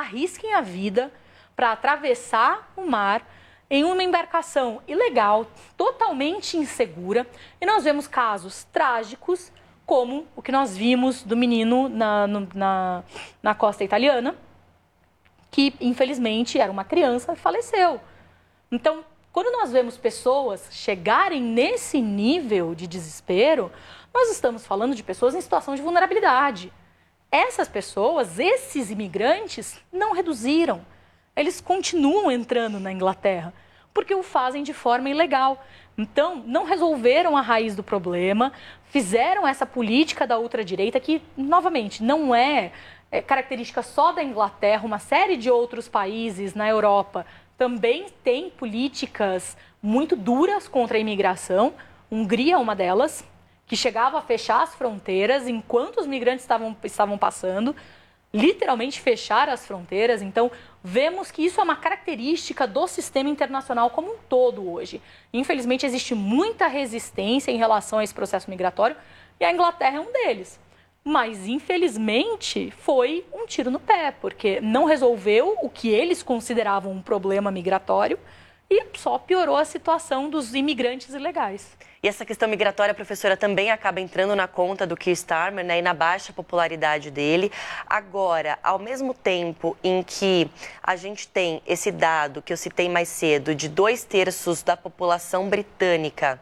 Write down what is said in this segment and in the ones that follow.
arrisquem a vida para atravessar o mar em uma embarcação ilegal, totalmente insegura. E nós vemos casos trágicos, como o que nós vimos do menino na costa italiana, que infelizmente era uma criança e faleceu. Então, quando nós vemos pessoas chegarem nesse nível de desespero, nós estamos falando de pessoas em situação de vulnerabilidade. Essas pessoas, esses imigrantes, não reduziram. Eles continuam entrando na Inglaterra, porque o fazem de forma ilegal. Então, não resolveram a raiz do problema, fizeram essa política da ultradireita, que, novamente, não é característica só da Inglaterra, uma série de outros países na Europa também tem políticas muito duras contra a imigração. Hungria é uma delas, que chegava a fechar as fronteiras enquanto os migrantes estavam passando, literalmente fechar as fronteiras. Então, vemos que isso é uma característica do sistema internacional como um todo hoje. Infelizmente, existe muita resistência em relação a esse processo migratório e a Inglaterra é um deles. Mas, infelizmente, foi um tiro no pé, porque não resolveu o que eles consideravam um problema migratório e só piorou a situação dos imigrantes ilegais. E essa questão migratória, professora, também acaba entrando na conta do Keir Starmer, né, e na baixa popularidade dele. Agora, ao mesmo tempo em que a gente tem esse dado que eu citei mais cedo, de 2/3 da população britânica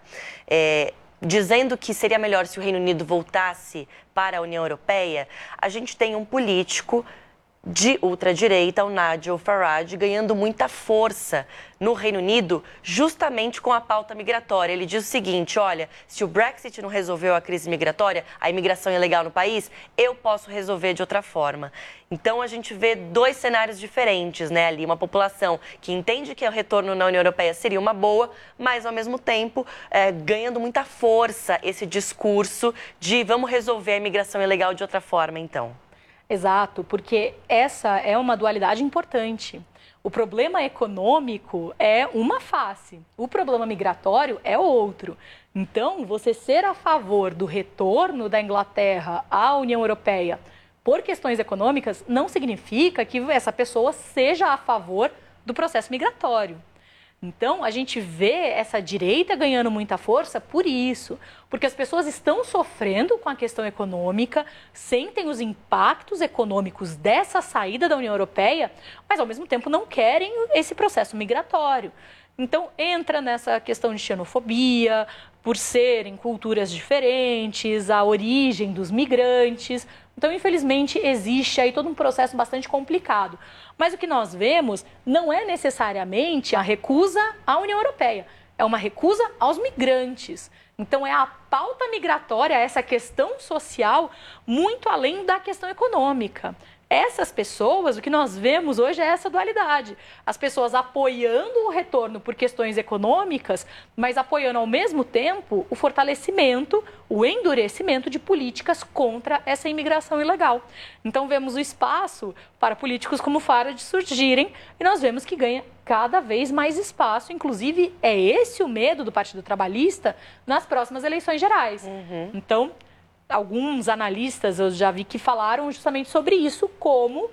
dizendo que seria melhor se o Reino Unido voltasse para a União Europeia, a gente tem um político de ultradireita, o Nigel Farage, ganhando muita força no Reino Unido, justamente com a pauta migratória. Ele diz o seguinte: olha, se o Brexit não resolveu a crise migratória, a imigração ilegal no país, eu posso resolver de outra forma. Então, a gente vê dois cenários diferentes, né, ali. Uma população que entende que o retorno na União Europeia seria uma boa, mas, ao mesmo tempo, ganhando muita força esse discurso de vamos resolver a imigração ilegal de outra forma, então. Exato, porque essa é uma dualidade importante. O problema econômico é uma face, o problema migratório é outro. Então, você ser a favor do retorno da Inglaterra à União Europeia por questões econômicas não significa que essa pessoa seja a favor do processo migratório. Então, a gente vê essa direita ganhando muita força por isso, porque as pessoas estão sofrendo com a questão econômica, sentem os impactos econômicos dessa saída da União Europeia, mas ao mesmo tempo não querem esse processo migratório. Então, entra nessa questão de xenofobia, por serem culturas diferentes, a origem dos migrantes. Então, infelizmente, existe aí todo um processo bastante complicado. Mas o que nós vemos não é necessariamente a recusa à União Europeia, é uma recusa aos migrantes. Então, é a pauta migratória, essa questão social, muito além da questão econômica. Essas pessoas, o que nós vemos hoje é essa dualidade. As pessoas apoiando o retorno por questões econômicas, mas apoiando ao mesmo tempo o fortalecimento, o endurecimento de políticas contra essa imigração ilegal. Então vemos o espaço para políticos como Farage surgirem e nós vemos que ganha cada vez mais espaço. Inclusive, é esse o medo do Partido Trabalhista nas próximas eleições gerais. Então, alguns analistas eu já vi que falaram justamente sobre isso, como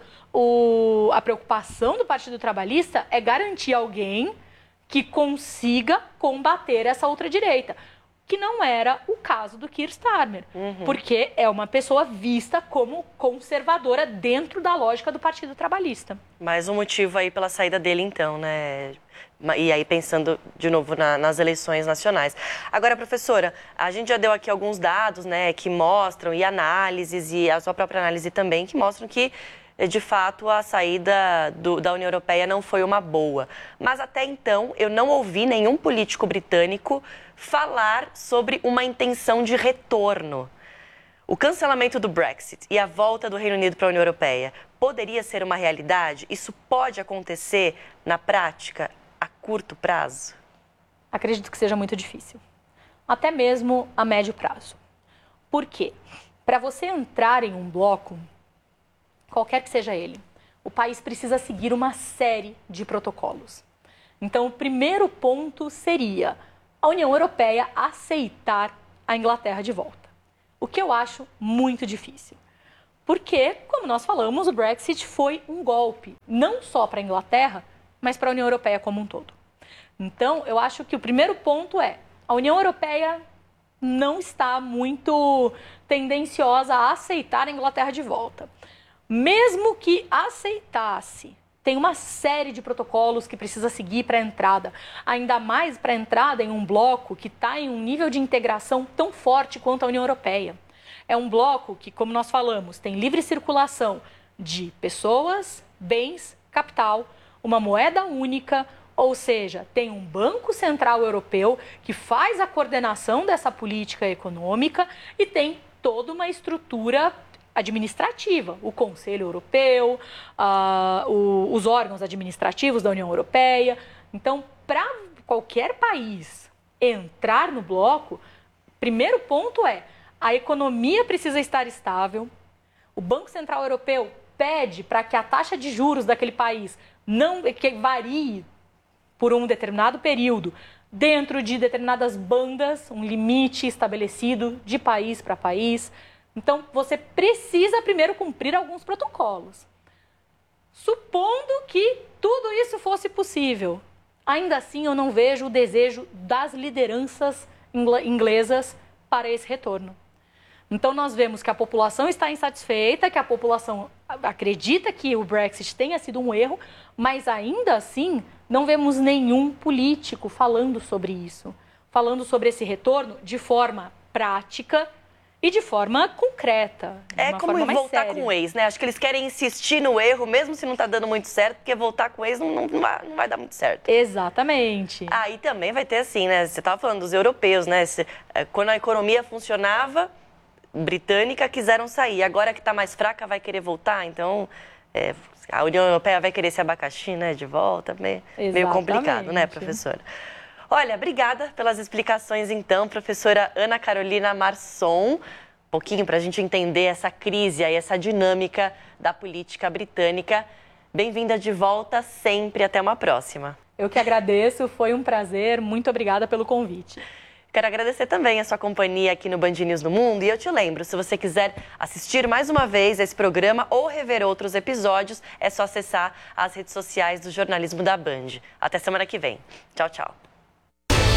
a preocupação do Partido Trabalhista é garantir alguém que consiga combater essa ultradireita, que não era o caso do Keir Starmer, porque é uma pessoa vista como conservadora dentro da lógica do Partido Trabalhista. Mais um motivo aí pela saída dele, então, né? E aí pensando de novo nas eleições nacionais. Agora, professora, a gente já deu aqui alguns dados, né, que mostram, e análises, e a sua própria análise também, que mostram que, de fato, a saída da União Europeia não foi uma boa. Mas até então, eu não ouvi nenhum político britânico falar sobre uma intenção de retorno. O cancelamento do Brexit e a volta do Reino Unido para a União Europeia poderia ser uma realidade? Isso pode acontecer na prática a curto prazo? Acredito que seja muito difícil, até mesmo a médio prazo. Por quê? Para você entrar em um bloco, qualquer que seja ele, o país precisa seguir uma série de protocolos. Então, o primeiro ponto seria a União Europeia aceitar a Inglaterra de volta, o que eu acho muito difícil. Porque, como nós falamos, o Brexit foi um golpe, não só para a Inglaterra, mas para a União Europeia como um todo. Então, eu acho que o primeiro ponto é, a União Europeia não está muito tendenciosa a aceitar a Inglaterra de volta. Mesmo que aceitasse, tem uma série de protocolos que precisa seguir para a entrada, ainda mais para a entrada em um bloco que está em um nível de integração tão forte quanto a União Europeia. É um bloco que, como nós falamos, tem livre circulação de pessoas, bens, capital, uma moeda única, ou seja, tem um Banco Central Europeu que faz a coordenação dessa política econômica e tem toda uma estrutura administrativa, o Conselho Europeu, os órgãos administrativos da União Europeia. Então, para qualquer país entrar no bloco, primeiro ponto é, a economia precisa estar estável, o Banco Central Europeu pede para que a taxa de juros daquele país não que varie por um determinado período, dentro de determinadas bandas, um limite estabelecido de país para país. Então, você precisa primeiro cumprir alguns protocolos. Supondo que tudo isso fosse possível, ainda assim eu não vejo o desejo das lideranças inglesas para esse retorno. Então, nós vemos que a população está insatisfeita, que a população acredita que o Brexit tenha sido um erro, mas ainda assim não vemos nenhum político falando sobre isso, falando sobre esse retorno de forma prática e de forma concreta. É como voltar com o ex, né? Acho que eles querem insistir no erro, mesmo se não está dando muito certo, porque voltar com o ex não vai dar muito certo. Exatamente. E também vai ter assim, né? Você estava falando dos europeus, né? Quando a economia funcionava, britânica, quiseram sair. Agora que está mais fraca, vai querer voltar. Então, a União Europeia vai querer esse abacaxi, né? De volta. Meio complicado, né, professora? Olha, obrigada pelas explicações, então, professora Ana Carolina Marçom. Um pouquinho para a gente entender essa crise aí, essa dinâmica da política britânica. Bem-vinda de volta sempre. Até uma próxima. Eu que agradeço, foi um prazer. Muito obrigada pelo convite. Quero agradecer também a sua companhia aqui no Band News do Mundo. E eu te lembro, se você quiser assistir mais uma vez esse programa ou rever outros episódios, é só acessar as redes sociais do jornalismo da Band. Até semana que vem. Tchau, tchau.